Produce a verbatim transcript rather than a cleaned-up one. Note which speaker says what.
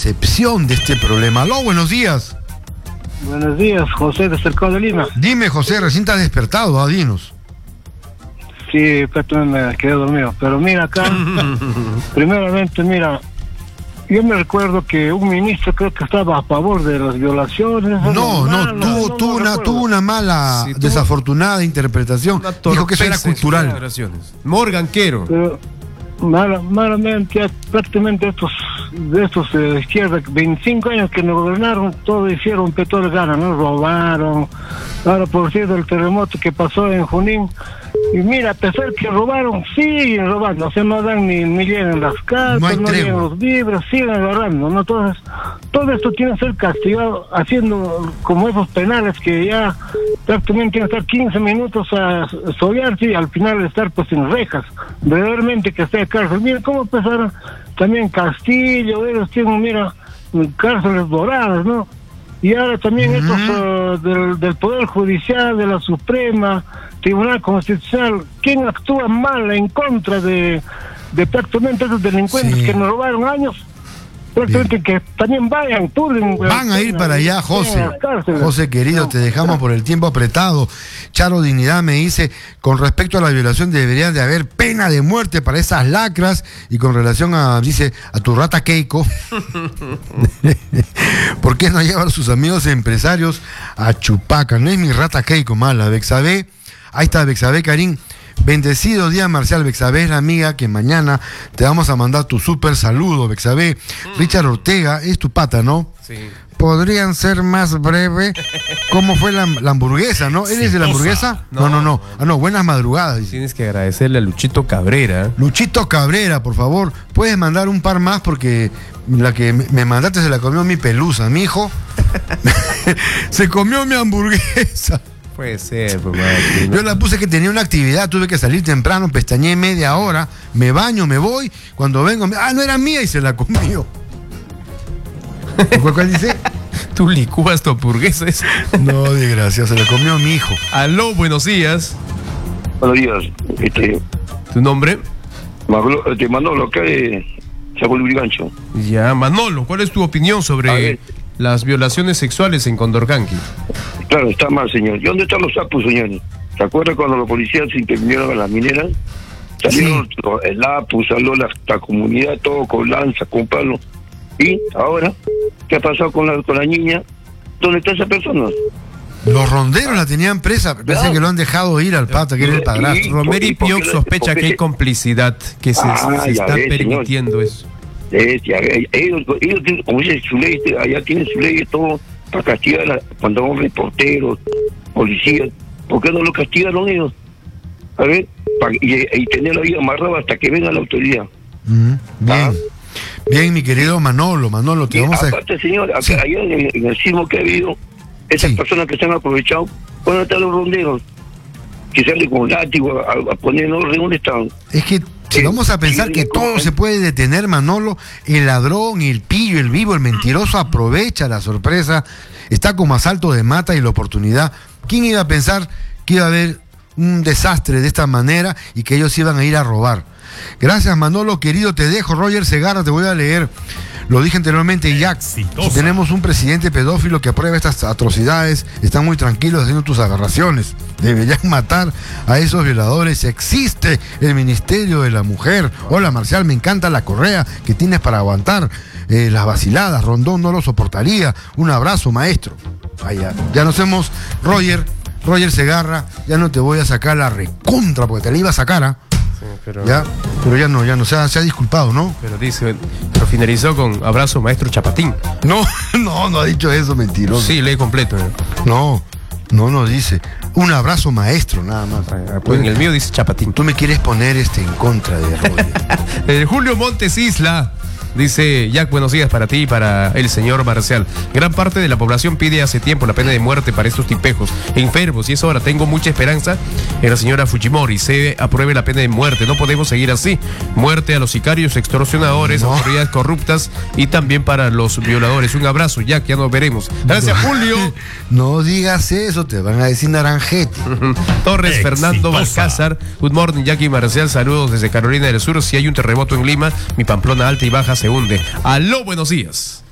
Speaker 1: concepción de este problema. Aló, buenos días.
Speaker 2: Buenos días, José de Cercado de Lima.
Speaker 1: Dime, José, recién te has despertado, ¿ah? Dinos.
Speaker 2: Sí, pero me quedé dormido. Pero mira acá, primeramente, mira, yo me recuerdo que un ministro creo que estaba a favor de las violaciones.
Speaker 1: No, no,
Speaker 2: malas,
Speaker 1: tuvo,
Speaker 2: no,
Speaker 1: tuvo,
Speaker 2: no
Speaker 1: una,
Speaker 2: recuerdo.
Speaker 1: tuvo una mala,
Speaker 3: Sí, tuvo
Speaker 1: desafortunada interpretación. Dijo que eso era cultural.
Speaker 3: Morgan Quero.
Speaker 2: Pero, mala, malamente, ya prácticamente estos de estos eh, de izquierda, veinticinco años que nos gobernaron, todo hicieron petróleo gana, ¿no? Robaron. Ahora, por cierto, el terremoto que pasó en Junín. Y mira, a pesar que robaron, siguen robando, o sea, no dan ni, ni llegan las casas,
Speaker 1: No hay
Speaker 2: no
Speaker 1: tregua.
Speaker 2: llegan los libros, siguen agarrando, ¿no? Entonces, todo esto tiene que ser castigado, haciendo como esos penales que ya prácticamente tienen que estar quince minutos a solearse y al final estar pues en rejas, verdaderamente que esté en cárcel. Mira cómo empezaron también Castillo, ellos tienen, mira, cárceles doradas, ¿no? Y ahora también
Speaker 1: Uh-huh.
Speaker 2: estos uh, del, del Poder Judicial, de la Suprema, Tribunal Constitucional, ¿quién actúa mal en contra de, de prácticamente esos delincuentes
Speaker 1: Sí.
Speaker 2: que nos robaron años? Prácticamente que también vayan, purguen.
Speaker 1: Van a ir para allá, José. José querido, te dejamos por el tiempo apretado. Charo Dignidad me dice, con respecto a la violación debería de haber pena de muerte para esas lacras. Y con relación a, dice, a tu rata Keiko, ¿por qué no llevan a sus amigos empresarios a Chupaca? No es mi rata Keiko mala, Bexabé. Ahí está Bexabé Karim. Bendecido día, Marcial. Bexabé es la amiga que mañana te vamos a mandar tu súper saludo, Bexabé. Mm. Richard Ortega, es tu pata, ¿no?
Speaker 3: Sí.
Speaker 1: Podrían ser más breve. ¿Cómo fue la, la hamburguesa, no? ¿Eres de la hamburguesa? No, no, no. Ah, no, buenas madrugadas. Dice.
Speaker 3: Tienes que agradecerle a Luchito Cabrera.
Speaker 1: Luchito Cabrera, por favor. Puedes mandar un par más porque la que me mandaste se la comió mi pelusa. Mi hijo se comió mi hamburguesa.
Speaker 3: Puede ser, pues, madre,
Speaker 1: yo la puse que tenía una actividad, tuve que salir temprano, pestañé media hora, me baño, me voy, cuando vengo, me, ah, no era mía y se la comió. ¿Cuál, cuál dice?
Speaker 3: Tú licúas tu hamburguesa.
Speaker 1: No, desgracia, se la comió mi hijo.
Speaker 3: Aló, buenos días.
Speaker 4: Buenos días. Este,
Speaker 3: ¿Tu nombre?
Speaker 4: Manolo, este, Manolo, acá de Chaco Lurigancho.
Speaker 3: Ya, Manolo, ¿cuál es tu opinión sobre las violaciones sexuales en Condorcanqui?
Speaker 4: Claro, está mal, señor. ¿Y dónde están los sapos, señores? ¿Se acuerdan cuando los policías se intervinieron a las mineras? Salieron sí. los, el A P U, salió la, la comunidad, todo con lanza, con palo. ¿Y ahora? ¿Qué ha pasado con la, con la niña? ¿Dónde está esa persona?
Speaker 1: Los ronderos la tenían presa, parece que lo han dejado ir al pata, que era el padrastro.
Speaker 3: Romero y Pioc sospecha que hay complicidad, que se,
Speaker 4: ah,
Speaker 3: se está
Speaker 4: ves,
Speaker 3: permitiendo
Speaker 4: señor.
Speaker 3: eso.
Speaker 4: Es, ya, ellos, ellos tienen, como dice su ley, allá tienen su ley y todo para castigar a, cuando son reporteros, policías. ¿Por qué no lo castigaron ellos? A ver, para, y, y tenerlo ahí amarrado hasta que venga la autoridad.
Speaker 1: Mm, bien.
Speaker 4: ¿Ah?
Speaker 1: Bien, mi querido Manolo, Manolo, te
Speaker 4: y
Speaker 1: vamos
Speaker 4: aparte,
Speaker 1: a...
Speaker 4: señor, acá,
Speaker 1: sí.
Speaker 4: allá en, en el sismo que ha habido, esas
Speaker 1: sí.
Speaker 4: personas que se han aprovechado, ¿dónde están los ronderos? Que salen con látigo a, a poner en orden, ¿dónde están?
Speaker 1: Es que si
Speaker 4: eh,
Speaker 1: vamos a pensar
Speaker 4: sí,
Speaker 1: que todo se puede detener, Manolo, el ladrón, el pillo, el vivo, el mentiroso aprovecha la sorpresa, está como asalto de mata y la oportunidad. ¿Quién iba a pensar que iba a haber un desastre de esta manera y que ellos iban a ir a robar? Gracias, Manolo, querido, te dejo. Roger Segarra, te voy a leer. Lo dije anteriormente, Jack. Si tenemos un presidente pedófilo que aprueba estas atrocidades, están muy tranquilos haciendo tus aberraciones. Deberían matar a esos violadores. Existe el Ministerio de la Mujer. Hola, Marcial, me encanta la correa que tienes para aguantar eh, las vaciladas. Rondón no lo soportaría. Un abrazo, maestro. Vaya, ya nos hemos, Roger, Roger Segarra, ya no te voy a sacar la recontra, porque te la iba a sacar, ¿ah? ¿eh?
Speaker 3: Pero,
Speaker 1: ya, pero ya no, ya no, se ha, se ha disculpado, ¿no?
Speaker 3: Pero dice, pero finalizó con abrazo maestro Chapatín.
Speaker 1: No, no, no ha dicho eso, mentiroso.
Speaker 3: Sí, lee completo. ¿eh?
Speaker 1: No, no nos dice. Un abrazo maestro, nada más.
Speaker 3: Ah, pues en el mío dice Chapatín.
Speaker 1: Tú me quieres poner este en contra de Roger.
Speaker 3: eh, Julio Montes Isla. Dice, Jack, buenos días para ti y para el señor Marcial. Gran parte de la población pide hace tiempo la pena de muerte para estos tipejos enfermos y es hora. Tengo mucha esperanza en la señora Fujimori. Se apruebe la pena de muerte. No podemos seguir así. Muerte a los sicarios, extorsionadores, no. autoridades corruptas y también para los violadores. Un abrazo, Jack, ya nos veremos. Gracias, no. Julio.
Speaker 1: No digas eso, te van a decir naranjete.
Speaker 3: Torres Exitosa. Fernando Balcázar. Good morning, Jack y Marcial. Saludos desde Carolina del Sur. Si hay un terremoto en Lima, mi Pamplona alta y baja se hunde. Aló, buenos días.